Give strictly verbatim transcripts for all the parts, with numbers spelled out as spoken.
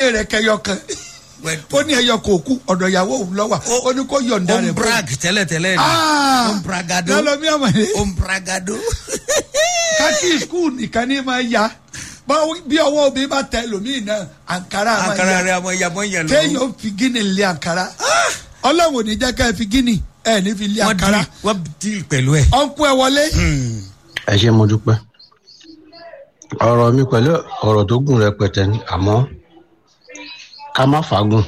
rẹ̀ kẹyọ kan ó ní ẹyọ kò kú ọ̀dọ̀ ìyàwó òun lọ́wọ́ ó ní kó yọ̀ǹda rẹ̀ fún. brag tẹ́lẹ̀tẹ́lẹ̀ ni. ah ombragado. lọ́lọ́ mi àmàlẹ́. ombragado. káàkiri skul nìkan ní máa ya bí ọwọ́ obì bá tẹ lómìn náà àǹkárá máa ya àǹkárá rẹ̀ àmọ́ ìyàmọ́ yẹn lọ. téèyàn fi gíní lé àǹkárá ọlọ́run ò ní jẹ́ ká ẹ fi gíní ẹ ní fi lé àǹkárá. wọ́n díì pẹ̀lú ẹ̀. ọ̀nkú ẹ wọlé. ẹ ṣe mo dúpẹ́ ọ̀rọ̀ mi pẹ̀lú ọ̀rọ̀ tó gùn rẹpẹtẹ ni àmọ́ ká má fagùn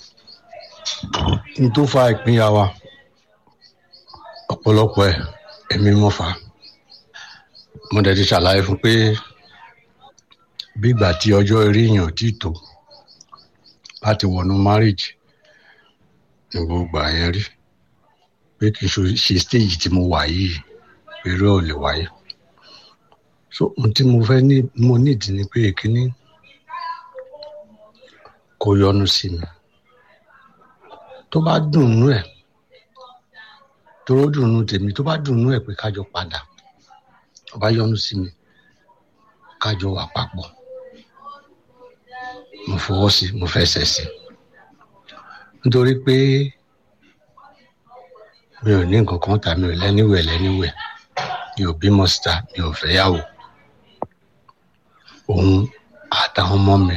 n tó fa ìpínyà wa ọ̀pọ̀lọpọ̀ ẹ̀ èmi mo fà á mo dẹ̀ ti ṣàlàyé fún pé bí ìgbà tí ọjọ́ orí èèyàn ò tí ì tó láti wọnú marriage ní gbogbo àyẹn rí pé kì í ṣe stage tí mo wà yìí pé irú ò lè wáyé so ohun tí mo fẹ́ ní mo nídìí ni pé ìkíní kó yọ́nú sí mi tó bá dùnnú ẹ̀ tó dùnnú tèmi tó bá dùnnú ẹ̀ pé kájọ padà tó bá yọ́nú sí mi kájọ wà papọ̀ mo fọwọ́ sí mo fẹsẹ̀ sí nítorí pé mi ò ní nǹkan kan tà mí ò lẹ́níwẹ̀ lẹ́níwẹ̀ mi ò bímọ síta mi ò fẹ́yàwó òun àtàwọn ọmọ mi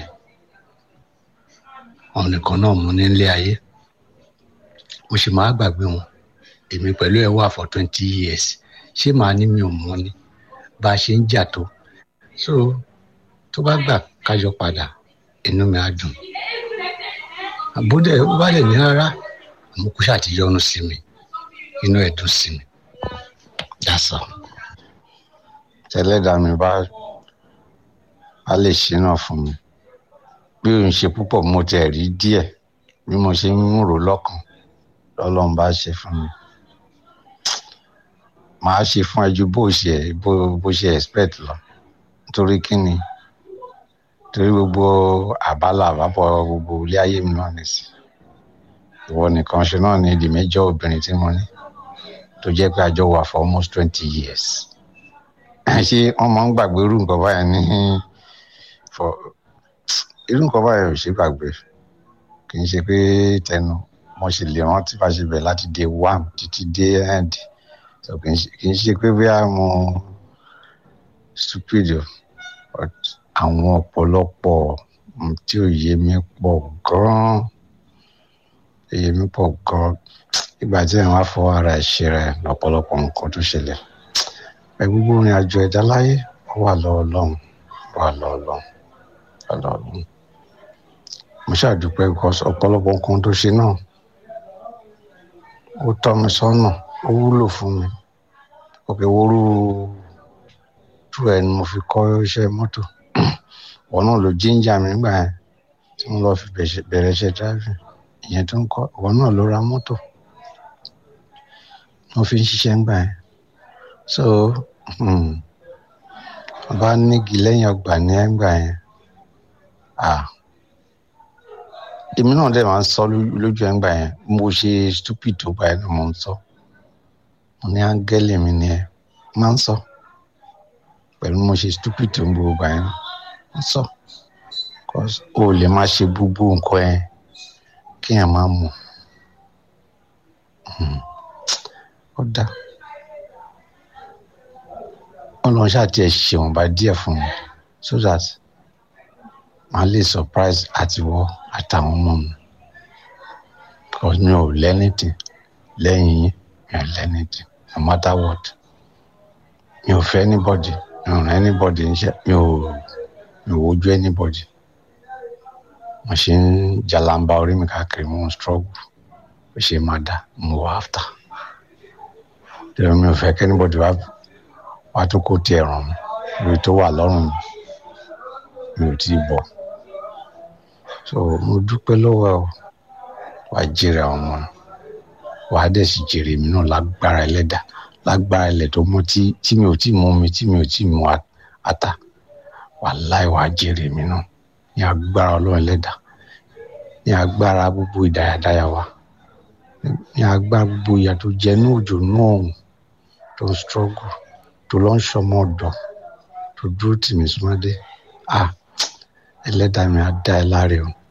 àwọn nìkan náà mú nílé ayé mo sì máa gbàgbé wọn èmi pẹ̀lú ẹ̀ wà for twenty years ṣé màá ní mi ò mọ̀ ni bá a ṣe ń jà tó so tó bá gbà kájọ padà inú mi á dùn àbúdẹ ó bá lè ní rárá àmọ́ kó ṣáà ti yọ́nú sí mi inú ẹ̀ dùn sí mi that's all. tẹ́lẹ̀dá mi bá a lè ṣínà fún mi bí òun ṣe púpọ̀ mo tẹ̀ rí díẹ̀ bí mo ṣe ń rò lọ́kàn lọ́lọ́run bá ṣe fún mi màá ṣe fún ẹ ju bó ṣe bó ṣe expect lọ nítorí kí ni torí gbogbo àbálà àbábọ̀ gbogbo ilé ayé mi náà nìsí ìwọ nìkan ṣe náà ní ìdí méjọ obìnrin tí mo ní tó jẹ́ pé àjọ wà for almost twenty years ṣé wọ́n máa ń gbàgbé irú nǹkan báyìí ní for irú nǹkan báyìí ò ṣe gbàgbé kì í ṣe pé tẹnu mo sì lè rántí bá ṣe bẹ̀ láti day one títí dé end so kì í ṣe pé bí mo stupid o but àwọn ọ̀pọ̀lọpọ̀ tí ò yé mi pọ̀ gan-an yé mi pọ̀ gan-an ìgbà tí ẹ̀ wá fọwọ́ ara ẹ̀ ṣe rẹ̀ lọ́pọ̀lọpọ̀ nǹkan tó ṣẹlẹ̀ ẹ gbogbo orin àjò ẹ̀dá láyé ó wà lọ́wọ́ Ọlọ́run wà lọ́wọ́ Ọlọ́run wà lọ́wọ́ Ọlọ́run mo ṣàdúpẹ́ because ọ̀pọ̀lọpọ̀ nǹkan tó ṣe náà ó tọ́ mi sọ́nà ó wúlò fún mi òkè wóró tú ẹ̀ ni mo fi kọ́ iṣẹ́ mọ́tò wọn náà ló jíńjà mi nígbà yẹn tí mo lọ fi bẹ̀rẹ̀ iṣẹ́ driving ìyẹn tó ń kọ́ wọn náà ló ra mọ́tò wọn fi ń ṣiṣẹ́ nígbà yẹn so bá nígi lẹ́yìn ọgbà ní ẹgbà yẹn ah èmi náà dẹ̀ máa ń sọ lójú ẹgbà yẹn mo ṣe stupid tó báyìí ni mo ń sọ mo ní áńgẹ́lì mi ni ẹ máa ń sọ pẹ̀lú mo ṣe stupid tó ń gbogbo gbà yẹn ń sọ cause o lè máa ṣe gbogbo nǹkan yẹn kéèyàn máa mọ̀ ó dáa ọlọ́run ṣáà tiẹ̀ ṣèwọ̀n bá díẹ̀ fún mi so that màá lè surprise àtiwọ́ àtàwọn ọmọ mi because mi ò lẹ́nìtì lẹ́yìn yín mi ò lẹ́nìtì no matter what mi ò fẹ́ anybody mi ò ràn anybody níṣẹ́ mi ò mi ò wojú anybody mo ṣe ń jalamba orí mi káàkiri mo ń struggle ó ṣe máa dá mo wà after tẹ̀lé mi ò fẹ́ kí anybody wá wá tó kó tiẹ̀ ràn mí ibi tó wà lọ́rùn mi mi ò tí ì bọ̀ so mo dúpẹ́ lọ́wọ́ ẹ wà á jèrè àwọn ọmọ wà á dẹ̀ sì jèrè mi náà lágbára ẹlẹ́dà lágbára ẹlẹ́ tó mọ́ tí tí mi ò tí ì mú mi tí mi ò tí ì mú ata wàláhì wà á jèrè mi náà ní agbára ọlọ́run ẹlẹ́dà ní agbára gbogbo ìdáyadáya wa ní agbára gbogbo ìyà tó jẹ ní òjò náà ọ̀hún tó ń struggle tó lọ ń ṣọmọ ọ̀dọ̀ tó dúró tì mí súnmọ́dé ah ẹlẹ́dàá mi á dá ẹ láre o